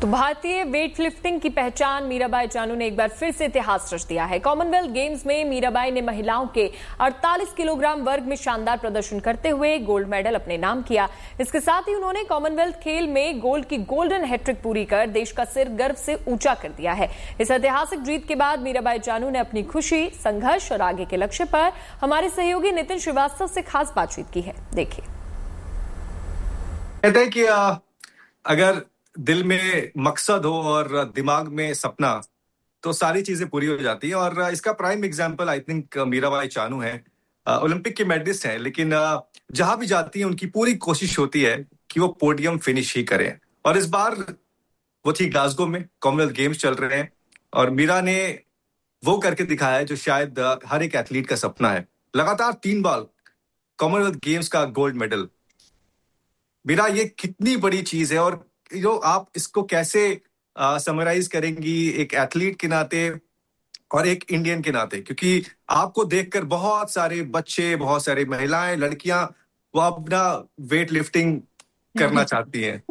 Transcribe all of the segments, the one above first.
तो भारतीय weight lifting की पहचान मीराबाई चानू ने एक बार फिर से इतिहास रच दिया है। कॉमनवेल्थ गेम्स में मीराबाई ने महिलाओं के 48 किलोग्राम वर्ग में शानदार प्रदर्शन करते हुए गोल्ड मेडल अपने नाम किया। इसके साथ ही उन्होंने कॉमनवेल्थ खेल में गोल्ड की गोल्डन हैट्रिक पूरी कर देश का सिर गर्व से ऊंचा कर दिया है। इस ऐतिहासिक जीत के बाद मीराबाई चानू ने अपनी खुशी, संघर्ष और आगे के लक्ष्य पर हमारे सहयोगी नितिन श्रीवास्तव से खास बातचीत की है। देखिए। कहते हैं कि अगर दिल में मकसद हो और दिमाग में सपना तो सारी चीजें पूरी हो जाती हैं। और इसका prime example I think Mirabai Chanu है। ओलंपिक की मेडलिस्ट हैं, लेकिन जहां भी जाती हैं उनकी पूरी कोशिश होती है कि वो पोडियम फिनिश ही करें। और इस बार वो थी ग्लासगो में, कॉमनवेल्थ गेम्स चल रहे हैं और मीरा ने वो करके दिखाया है जो शायद हर एक एथलीट का सपना है। लगातार 3 बार कॉमनवेल्थ गेम्स का गोल्ड मेडल। मीरा, ये कितनी बड़ी चीज है और जो आप इसको कैसे समराइज करेंगी एक एथलीट के नाते और एक इंडियन के नाते, क्योंकि आपको देखकर बहुत सारे बच्चे, बहुत सारी महिलाएं, लड़कियां वो अपना वेट लिफ्टिंग करना चाहती हैं।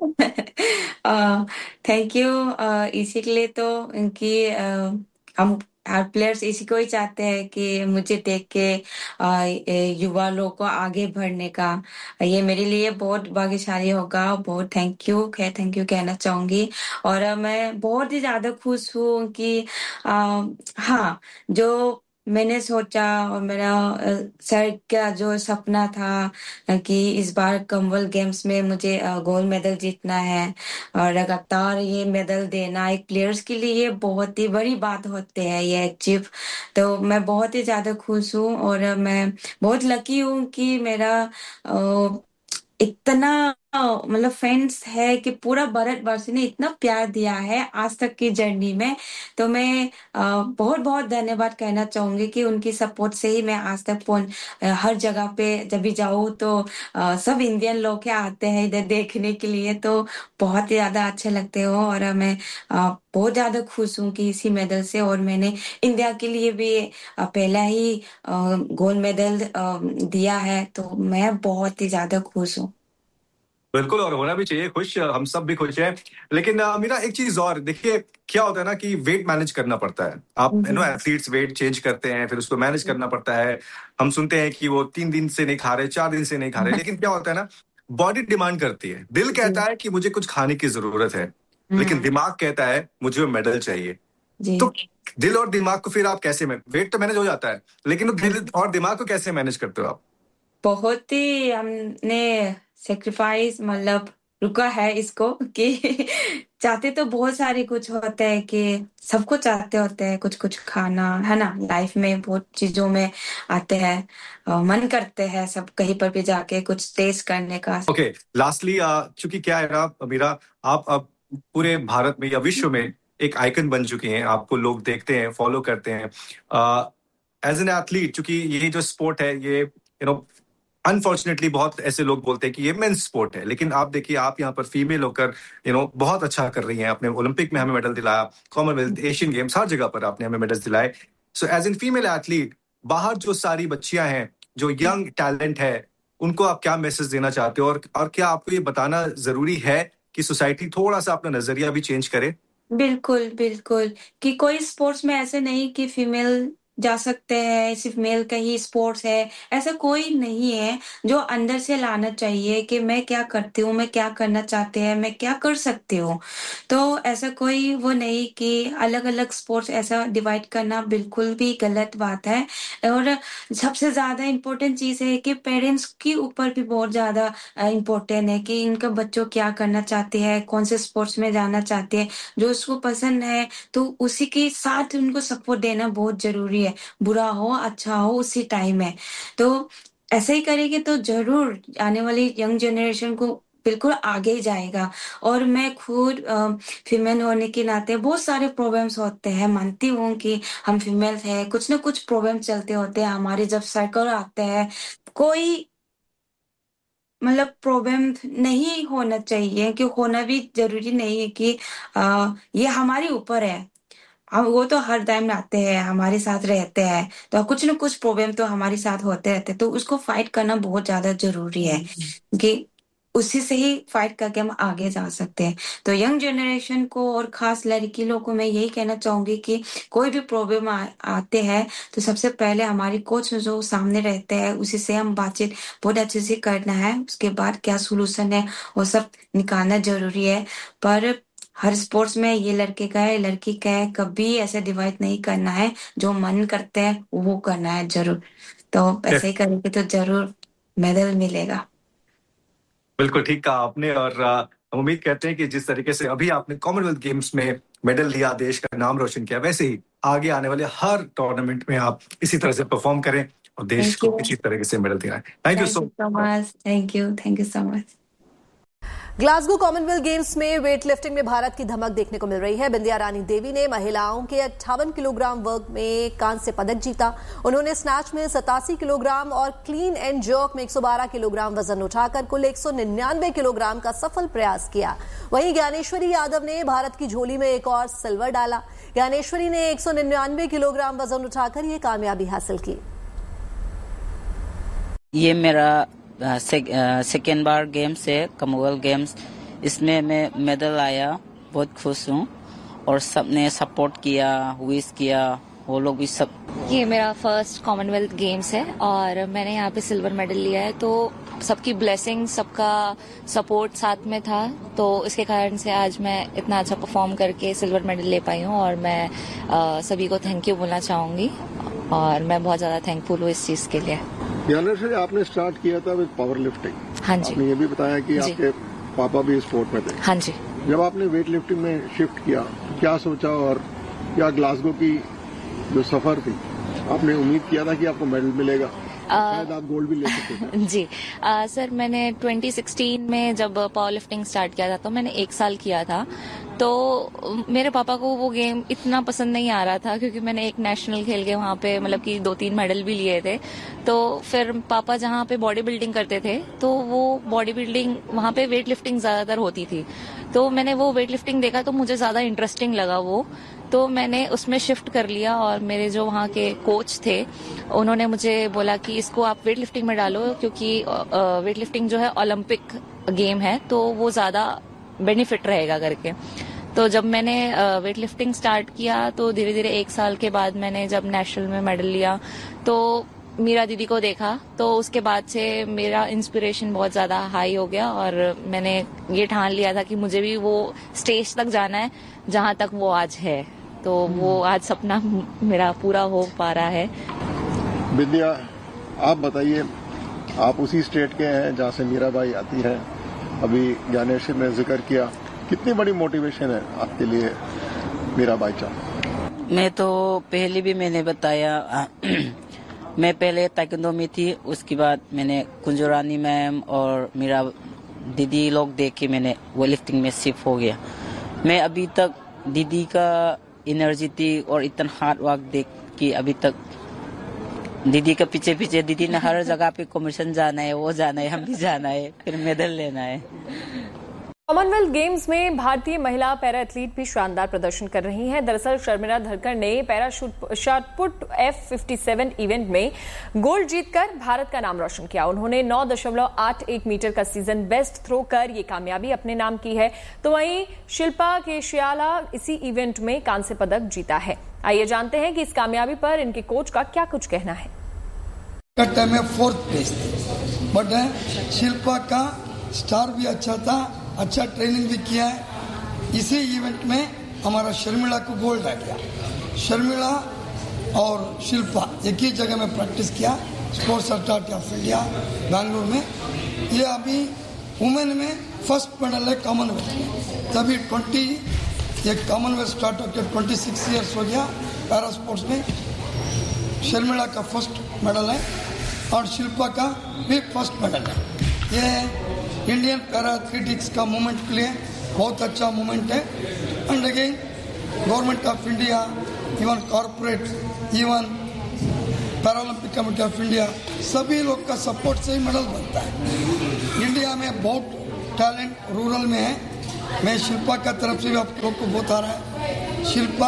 Thank you. इसी के लिए तो इनकी हम हर प्लेयर्स इसी को ही चाहते हैं कि मुझे देख के युवा लोग को आगे बढ़ने का। ये मेरे लिए बहुत भाग्यशाली होगा। बहुत थैंक यू कहना चाहूंगी। और मैं बहुत ही ज्यादा खुश हूँ कि हाँ, जो मैंने सोचा और मेरा सर का जो सपना था कि इस बार कॉमनवेल्थ गेम्स में मुझे गोल्ड मेडल जीतना है और लगातार ये मेडल देना एक प्लेयर्स के लिए बहुत ही बड़ी बात होती है ये अचीव। तो मैं बहुत ही ज्यादा खुश हूँ और मैं बहुत लकी हूँ कि मेरा इतना मतलब फ्रेंड्स है कि पूरा भारतवर्ष ने इतना प्यार दिया है आज तक की जर्नी में। तो मैं बहुत बहुत धन्यवाद कहना चाहूंगी कि उनकी सपोर्ट से ही मैं आज तक हर जगह पे जब भी जाऊँ तो सब इंडियन लोग क्या आते हैं इधर देखने के लिए। तो बहुत ही ज्यादा अच्छे लगते हो और मैं बहुत ज्यादा खुश हूँ कि इसी मेडल से। और मैंने इंडिया के लिए भी पहला ही गोल्ड मेडल दिया है, तो मैं बहुत ही ज्यादा खुश हूँ। बिल्कुल, और होना भी चाहिए खुश। हम सब भी खुश हैं। लेकिन मेरा एक चीज और देखिए, क्या होता है ना कि वेट मैनेज करना पड़ता है। आप एथलीट्स वेट चेंज करते हैं, फिर उसको मैनेज करना पड़ता है। हम सुनते हैं कि वो 3 दिन से नहीं खा रहे, 4 दिन से नहीं खा रहे, लेकिन क्या होता है ना, बॉडी डिमांड करती है। दिल कहता है कि मुझे कुछ खाने की जरूरत है, लेकिन दिमाग कहता है मुझे मेडल चाहिए। तो दिल और दिमाग को फिर आप कैसे वेट तो मैनेज हो जाता है, लेकिन दिल और दिमाग को कैसे मैनेज करते हो आप? बहुत ही हमने सेक्रीफाइस मतलब रुका है इसको कि चाहते तो बहुत सारे कुछ होते हैं कि सबको चाहते होते हैं कुछ कुछ खाना, है ना। लाइफ में बहुत चीजों में आते हैं, मन करते हैं सब कहीं पर भी जाके कुछ टेस्ट करने का। ओके, लास्टली चूंकि क्या है ना मीरा, आप अब पूरे भारत में या विश्व में एक आइकन बन चुकी हैं। आपको लोग देखते हैं, फॉलो करते हैं एज एन एथलीट। चूंकि ये जो स्पोर्ट है, ये अनफॉर्चुनेटली बहुत ऐसे लोग बोलते हैं कि ये मेंस स्पोर्ट है, लेकिन आप देखिए, आप यहाँ पर फीमेल होकर बहुत अच्छा कर रही हैं। आपने ओलंपिक में हमें मेडल दिलाया, कॉमनवेल्थ, एशियन गेम्स, हर जगह पर आपने हमें मेडल दिलाए। So as an female athlete, बाहर जो सारी बच्चियां हैं, जो यंग टैलेंट है, उनको आप क्या मैसेज देना चाहते हो? और क्या आपको ये बताना जरूरी है कि सोसाइटी थोड़ा सा अपना नजरिया भी चेंज करे? बिल्कुल बिल्कुल, कि कोई स्पोर्ट्स में ऐसे नहीं कि फीमेल जा सकते हैं, सिर्फ मेल का ही स्पोर्ट्स है, ऐसा कोई नहीं है। जो अंदर से लाना चाहिए कि मैं क्या करती हूँ, मैं क्या करना चाहते हैं, मैं क्या कर सकती हूँ। तो ऐसा कोई वो नहीं कि अलग अलग स्पोर्ट्स ऐसा डिवाइड करना बिल्कुल भी गलत बात है। और सबसे ज्यादा इम्पोर्टेंट चीज है कि पेरेंट्स के ऊपर भी बहुत ज्यादा इम्पोर्टेंट है कि इनका बच्चों क्या करना चाहते हैं, कौन से स्पोर्ट्स में जाना चाहते हैं, जो उसको पसंद है तो उसी के साथ उनको सपोर्ट देना बहुत जरूरी है। बुरा हो अच्छा हो उसी टाइम है। तो ऐसे ही करेंगे तो जरूर आने वाली यंग जनरेशन को बिल्कुल आगे ही जाएगा। और मैं खुद फीमेल होने के नाते बहुत सारे प्रॉब्लम्स होते हैं, मानती हूँ कि हम फीमेल हैं, कुछ ना कुछ प्रॉब्लम चलते होते हैं हमारे। जब सर्कल आते हैं कोई मतलब प्रॉब्लम नहीं होना चाहिए, कि होना भी जरूरी नहीं है कि ये हमारे ऊपर है। हम वो तो हर टाइम आते हैं, हमारे साथ रहते हैं, तो कुछ ना कुछ प्रॉब्लम तो हमारे साथ होते रहते हैं, तो उसको फाइट करना बहुत ज्यादा जरूरी है। कि उसी से ही फाइट करके हम आगे जा सकते हैं। तो यंग जनरेशन को और खास लड़की लोगों को मैं यही कहना चाहूंगी कि कोई भी प्रॉब्लम आते हैं तो सबसे पहले हमारी कोच जो सामने रहते हैं उसी से हम बातचीत बहुत अच्छे से करना है। उसके बाद क्या सोल्यूशन है वो सब निकालना जरूरी है। पर हर स्पोर्ट्स में ये लड़के का है लड़की का है कभी ऐसे डिवाइड नहीं करना है। जो मन करते हैं वो करना है जरूर। तो ऐसे ही करेंगे तो जरूर मेडल मिलेगा। बिल्कुल ठीक कहा आपने। और हम उम्मीद करते हैं कि जिस तरीके से अभी आपने कॉमनवेल्थ गेम्स में मेडल लिया, देश का नाम रोशन किया, वैसे ही आगे आने वाले हर टूर्नामेंट में आप इसी तरह से परफॉर्म करें और देश को इसी तरीके से medal दिलाएं। Thank you so much. Thank you so much. Glasgow Commonwealth games में वेट लिफ्टिंग में भारत की धमक देखने को मिल रही है। बिंदिया रानी देवी ने महिलाओं के 58 किलोग्राम वर्ग में कांस्य पदक जीता। उन्होंने स्नैच में 87 किलोग्राम और क्लीन एंड जर्क में 112 किलोग्राम वजन उठाकर कुल 199 किलोग्राम का सफल प्रयास किया। वहीं ज्ञानेश्वरी यादव ने भारत की झोली में एक और सिल्वर डाला। ज्ञानेश्वरी ने 199 किलोग्राम वजन उठाकर ये कामयाबी हासिल की। ये मेरा सेकेंड बार गेम्स है कॉमनवेल्थ गेम्स। इसमें मैं मेडल आया, बहुत खुश हूँ। और सबने सपोर्ट किया, विश किया, वो लोग भी सब। ये मेरा फर्स्ट कॉमनवेल्थ गेम्स है और मैंने यहाँ पे सिल्वर मेडल लिया है। तो सबकी ब्लेसिंग, सबका सपोर्ट साथ में था, तो इसके कारण से आज मैं इतना अच्छा परफॉर्म करके सिल्वर मेडल ले पाई हूँ। और मैं सभी को थैंक यू बोलना चाहूंगी और मैं बहुत ज्यादा थैंकफुल हूँ इस चीज के लिए। ज्ञानेश्वरी, आपने स्टार्ट किया था विद पावर लिफ्टिंग। हाँ जी। आपने ये भी बताया कि आपके पापा भी स्पोर्ट में थे। हाँ जी। जब आपने वेट लिफ्टिंग में शिफ्ट किया तो क्या सोचा और क्या ग्लासगो की जो सफर थी आपने उम्मीद किया था कि आपको मेडल मिलेगा? शायद आप गोल्ड भी ले सकते थे। जी सर, मैंने 2016 में जब पावर लिफ्टिंग स्टार्ट किया था तो मैंने 1 साल किया था। तो मेरे पापा को वो गेम इतना पसंद नहीं आ रहा था क्योंकि मैंने एक नेशनल खेल के वहाँ पे मतलब कि 2-3 मेडल भी लिए थे। तो फिर पापा जहाँ पे बॉडी बिल्डिंग करते थे तो वो बॉडी बिल्डिंग वहाँ पे वेट लिफ्टिंग ज्यादातर होती थी। तो मैंने वो वेट लिफ्टिंग देखा तो मुझे ज्यादा इंटरेस्टिंग लगा वो, तो मैंने उसमें शिफ्ट कर लिया। और मेरे जो वहाँ के कोच थे उन्होंने मुझे बोला कि इसको आप वेट लिफ्टिंग में डालो क्योंकि वेट लिफ्टिंग जो है ओलंपिक गेम है तो वो ज्यादा बेनिफिट रहेगा करके। तो जब मैंने वेट लिफ्टिंग स्टार्ट किया तो धीरे धीरे 1 साल के बाद मैंने जब नेशनल में मेडल लिया तो मीरा दीदी को देखा, तो उसके बाद से मेरा इंस्पिरेशन बहुत ज्यादा हाई हो गया और मैंने ये ठान लिया था कि मुझे भी वो स्टेज तक जाना है जहां तक वो आज है। तो वो आज सपना मेरा पूरा हो पा रहा है। विद्या, आप बताइए, आप उसी स्टेट के हैं जहाँ से मीराबाई आती है। अभी ज्ञानेश्वरी ने जिक्र किया, कितनी बड़ी मोटिवेशन है आपके लिए मीराबाई चा? मैं तो पहले भी मैंने बताया मैं पहले ताइक्वांडो में थी, उसके बाद मैंने कुंजरानी मैम और मेरा दीदी लोग देख के मैंने वेट लिफ्टिंग में शिफ्ट हो गया। मैं अभी तक दीदी का एनर्जी थी और इतना हार्ड वर्क देख के अभी तक दीदी का पीछे पीछे दीदी ने हर जगह पे कॉम्पिटिशन जाना है, वो जाना है, हम भी जाना है, फिर मेडल लेना है। कॉमनवेल्थ गेम्स में भारतीय महिला पैरा एथलीट भी शानदार प्रदर्शन कर रही हैं। दरअसल शर्मिला धरकर ने पैरा शॉटपुट F57 इवेंट में गोल्ड जीतकर भारत का नाम रोशन किया। उन्होंने 9.81 मीटर का सीजन बेस्ट थ्रो कर ये कामयाबी अपने नाम की है। तो वहीं शिल्पा केशियाला इसी इवेंट में कांस्य पदक जीता है। आइए जानते हैं कि इस कामयाबी पर इनके कोच का क्या कुछ कहना है। टाइम में 4th प्लेस थी, बट शिल्पा का स्टार भी अच्छा था, अच्छा ट्रेनिंग भी किया है। इसी इवेंट में हमारा शर्मिला को गोल्ड आ गया। शर्मिला और शिल्पा एक ही जगह में प्रैक्टिस किया, sports authority of India Bangalore में। ये अभी वुमेन में फर्स्ट मेडल है कॉमनवेल्थ में। तभी 20 ये कॉमनवेल्थ स्टार्ट होकर 26 ईयर्स हो गया पैरा स्पोर्ट्स में। शर्मिला का फर्स्ट मेडल है और शिल्पा का भी फर्स्ट मेडल है। ये इंडियन पैरा एथलेटिक्स का मूवमेंट के लिए बहुत अच्छा मूवमेंट है। And again government of India, even corporate, even Paralympic committee of India, सभी लोग का सपोर्ट से ही मेडल बनता है। इंडिया में बहुत टैलेंट रूरल में है। मैं शिल्पा का तरफ से भी आप लोग को बता रहा है, शिल्पा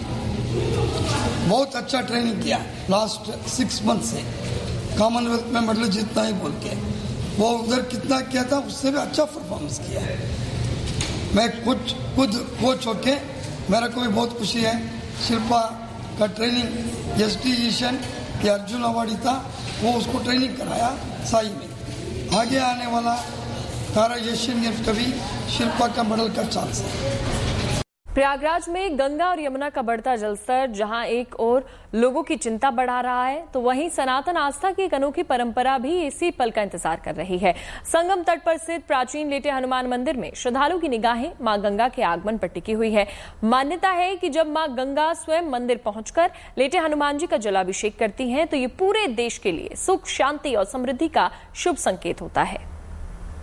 बहुत अच्छा ट्रेनिंग किया लास्ट 6 मंथ से, कॉमनवेल्थ में मेडल जीतना ही बोल के। वो उधर कितना किया था उससे भी अच्छा परफॉर्मेंस किया है। मैं खुद कोच होके मेरे को भी बहुत खुशी है। शिल्पा का ट्रेनिंग एसडी ईशन या अर्जुन अवार्डी था, वो उसको ट्रेनिंग कराया साई में। आगे आने वाला सारा एशियन गेम्स का भी शिल्पा का मेडल का चांस है। प्रयागराज में गंगा और यमुना का बढ़ता जलस्तर जहां एक और लोगों की चिंता बढ़ा रहा है, तो वहीं सनातन आस्था की एक अनोखी परंपरा भी इसी पल का इंतजार कर रही है। संगम तट पर स्थित प्राचीन लेटे हनुमान मंदिर में श्रद्धालुओं की निगाहें मां गंगा के आगमन पर टिकी हुई है। मान्यता है कि जब मां गंगा स्वयं मंदिर पहुंचकर लेटे हनुमान जी का जलाभिषेक करती हैं, तो ये पूरे देश के लिए सुख, शांति और समृद्धि का शुभ संकेत होता है।